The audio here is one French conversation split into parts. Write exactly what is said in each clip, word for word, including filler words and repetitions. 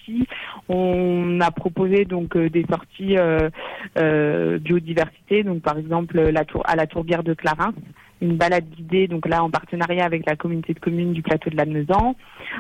sorties. On a proposé donc euh, des sorties euh, euh, biodiversité, donc par exemple la tour, à la tourbière de Clarins, une balade guidée, donc là en partenariat avec la communauté de communes du plateau de Lannemezan.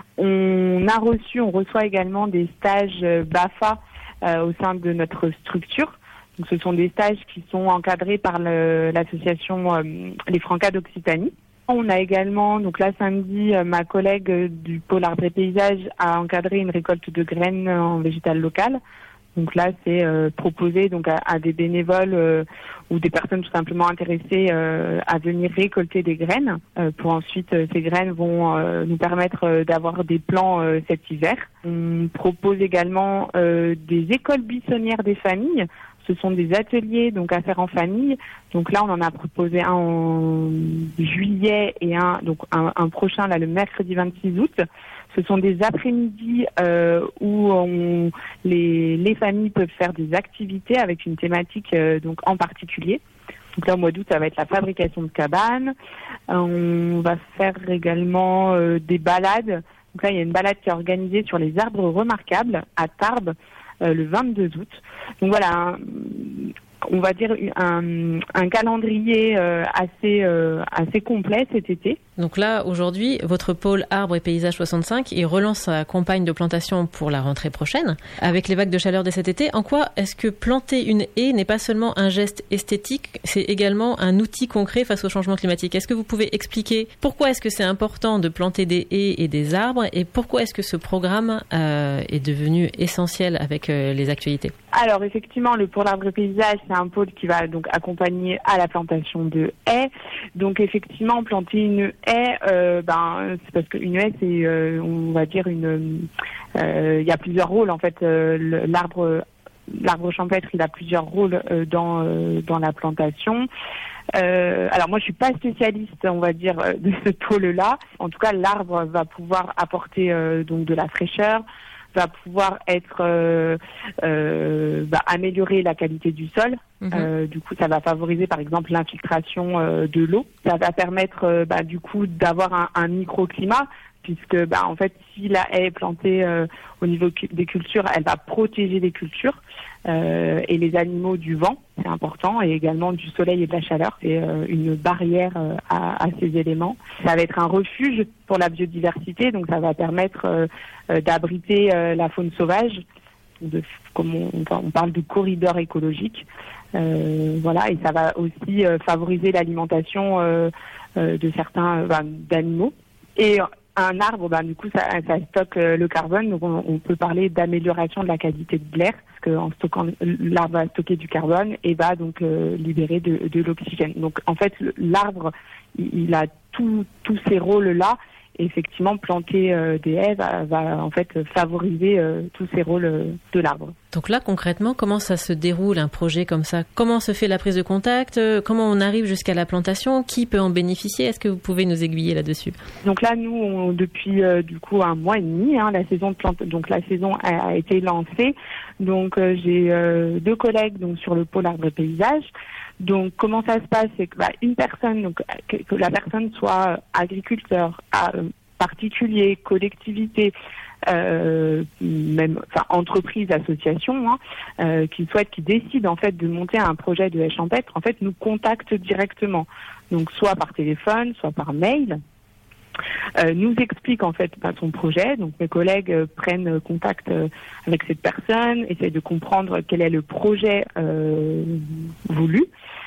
On a reçu, on reçoit également des stages B A F A euh, au sein de notre structure. Donc, ce sont des stages qui sont encadrés par le, l'association euh, Les Francas d'Occitanie. On a également, donc là samedi, euh, ma collègue euh, du pôle Arbre et Paysage a encadré une récolte de graines en végétal local. Donc là, c'est euh, proposé donc à, à des bénévoles euh, ou des personnes tout simplement intéressées euh, à venir récolter des graines. Euh, pour ensuite, euh, ces graines vont euh, nous permettre euh, d'avoir des plants euh, cet hiver. On propose également euh, des écoles buissonnières des familles. Ce sont des ateliers donc à faire en famille. Donc là, on en a proposé un en juillet et un donc un, un prochain là le mercredi vingt-six août. Ce sont des après-midi euh, où on, les, les familles peuvent faire des activités avec une thématique euh, donc en particulier. Donc là, au mois d'août, ça va être la fabrication de cabanes. Euh, on va faire également euh, des balades. Donc là, il y a une balade qui est organisée sur les arbres remarquables à Tarbes euh, le vingt-deux août. Donc voilà, un, on va dire un, un calendrier euh, assez, euh, assez complet cet été. Donc là, aujourd'hui, votre pôle Arbre et Paysage soixante-cinq, il relance sa campagne de plantation pour la rentrée prochaine. Avec les vagues de chaleur de cet été, en quoi est-ce que planter une haie n'est pas seulement un geste esthétique, c'est également un outil concret face au changement climatique? Est-ce que vous pouvez expliquer pourquoi est-ce que c'est important de planter des haies et des arbres et pourquoi est-ce que ce programme euh, est devenu essentiel avec euh, les actualités? Alors effectivement, le pôle Arbre et Paysage, c'est un pôle qui va donc accompagner à la plantation de haies. Donc effectivement, planter une haie, euh, ben c'est parce qu'une haie, c'est euh, on va dire une, il euh, y a plusieurs rôles en fait. Euh, l'arbre, l'arbre champêtre, il a plusieurs rôles euh, dans euh, dans la plantation. Euh, alors moi, je suis pas spécialiste, on va dire, de ce pôle-là. En tout cas, l'arbre va pouvoir apporter euh, donc de la fraîcheur, va pouvoir être euh, euh, bah, améliorer la qualité du sol. Mmh. Euh, du coup, ça va favoriser par exemple l'infiltration euh, de l'eau. Ça va permettre euh, bah, du coup d'avoir un, un microclimat, puisque bah, en fait, si la haie est plantée euh, au niveau des cultures, elle va protéger les cultures euh, et les animaux du vent, c'est important, et également du soleil et de la chaleur. C'est euh, une barrière euh, à, à ces éléments. Ça va être un refuge pour la biodiversité, donc ça va permettre euh, euh, d'abriter euh, la faune sauvage. De, comme on, on parle de corridor écologique, euh, voilà, et ça va aussi euh, favoriser l'alimentation euh, euh, de certains euh, bah, d'animaux. Et un arbre, bah, du coup, ça, ça stocke euh, le carbone, donc on, on peut parler d'amélioration de la qualité de l'air, parce qu'en stockant, l'arbre va stocker du carbone et va donc euh, libérer de, de l'oxygène. Donc en fait, l'arbre, il, il a tous ces rôles-là. Effectivement, planter euh, des haies va, va en fait favoriser euh, tous ces rôles euh, de l'arbre. Donc là, concrètement, comment ça se déroule un projet comme ça? Comment se fait la prise de contact? Comment on arrive jusqu'à la plantation? Qui peut en bénéficier? Est-ce que vous pouvez nous aiguiller là-dessus? Donc là, nous, on, depuis euh, du coup un mois et demi, hein, la saison de plante, donc la saison a, a été lancée. Donc euh, j'ai euh, deux collègues donc sur le pôle Arbre et Paysage. Donc, comment ça se passe, c'est que bah, une personne, donc que, que la personne soit agriculteur, à, euh, particulier, collectivité, euh, même, enfin entreprise, association, hein, euh, qui souhaite, qui décide en fait de monter un projet de haie champêtre, en fait, nous contacte directement. Donc, soit par téléphone, soit par mail. Euh, nous explique en fait bah, son projet. Donc mes collègues euh, prennent contact euh, avec cette personne, essayent de comprendre quel est le projet euh, voulu.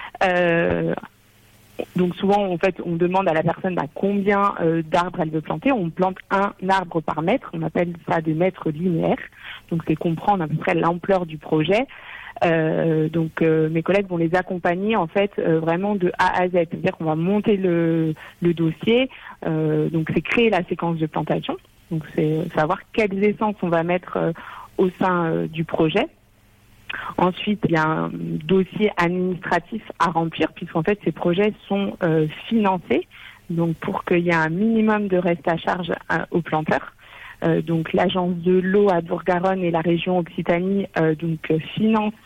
Euh, donc souvent en fait on demande à la personne bah, combien euh, d'arbres elle veut planter. On plante un arbre par mètre, on appelle ça des mètres linéaires. Donc c'est comprendre à peu près l'ampleur du projet. Euh, donc euh, mes collègues vont les accompagner en fait euh, vraiment de A à Z, c'est-à-dire qu'on va monter le, le dossier, euh, donc c'est créer la séquence de plantation, donc c'est savoir quelles essences on va mettre euh, au sein euh, du projet. Ensuite, il y a un dossier administratif à remplir puisqu'en fait ces projets sont euh, financés, donc pour qu'il y ait un minimum de reste à charge à, aux planteurs. Euh, donc l'agence de l'eau à Dour-Garonne et la région Occitanie euh, donc euh, financent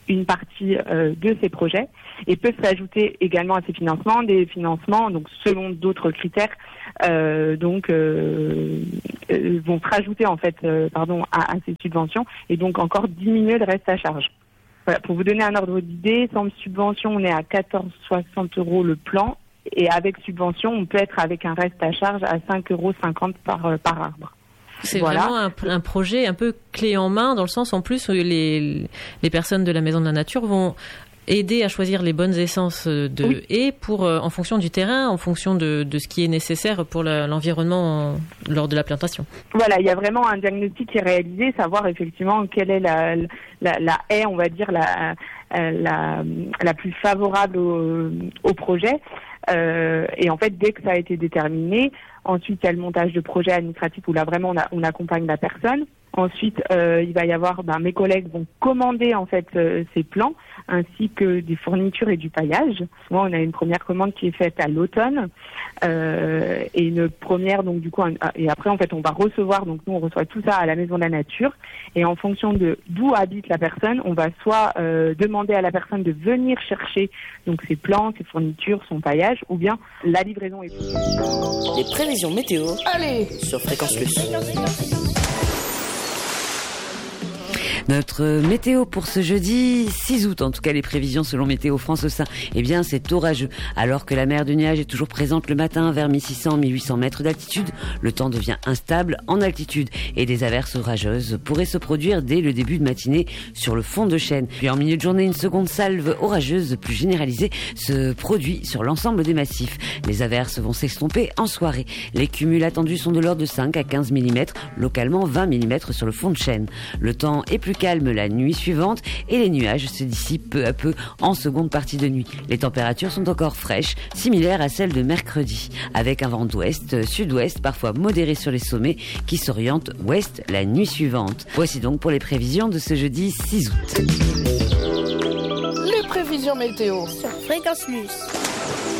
une partie euh, de ces projets et peuvent s'ajouter également à ces financements des financements donc selon d'autres critères euh, donc euh, euh, vont se rajouter en fait euh, pardon à, à ces subventions et donc encore diminuer le reste à charge. Voilà, pour vous donner un ordre d'idée, sans subvention on est à quatorze virgule soixante euros le plan et avec subvention on peut être avec un reste à charge à cinq euros cinquante par euh, par arbre. C'est voilà. Vraiment un, un projet un peu clé en main, dans le sens en plus où les, les personnes de la Maison de la Nature vont aider à choisir les bonnes essences de oui. haies pour, euh, en fonction du terrain, en fonction de, de ce qui est nécessaire pour la, l'environnement en, lors de la plantation. Voilà, il y a vraiment un diagnostic qui est réalisé, savoir effectivement quelle est la, la, la haie, on va dire, la, la, la plus favorable au, au projet. Euh, et en fait, dès que ça a été déterminé, ensuite il y a le montage de projet administratif où là vraiment on, a, on accompagne la personne. Ensuite, euh, il va y avoir, ben, mes collègues vont commander en fait euh, ces plans ainsi que des fournitures et du paillage. Moi, on a une première commande qui est faite à l'automne euh, et une première donc du coup un, et après en fait on va recevoir donc nous on reçoit tout ça à la Maison de la Nature et en fonction de d'où habite la personne, on va soit euh, demander à la personne de venir chercher donc ses plans, ses fournitures, son paillage ou bien la livraison est possible. Les prévisions météo. Allez sur Fréquence Plus. Notre météo pour ce jeudi six août, en tout cas les prévisions selon Météo France au sein, eh bien c'est orageux. Alors que la mer de nuages est toujours présente le matin vers mille six cents à mille huit cents mètres d'altitude, le temps devient instable en altitude et des averses orageuses pourraient se produire dès le début de matinée sur le fond de Chêne. Puis en milieu de journée, une seconde salve orageuse plus généralisée se produit sur l'ensemble des massifs. Les averses vont s'estomper en soirée. Les cumuls attendus sont de l'ordre de cinq à quinze millimètres, localement vingt millimètres sur le fond de Chêne. Le temps est plus calme la nuit suivante et les nuages se dissipent peu à peu en seconde partie de nuit. Les températures sont encore fraîches, similaires à celles de mercredi, avec un vent d'ouest, sud-ouest, parfois modéré sur les sommets, qui s'oriente ouest la nuit suivante. Voici donc pour les prévisions de ce jeudi six août. Les prévisions météo sur Fréquence Plus.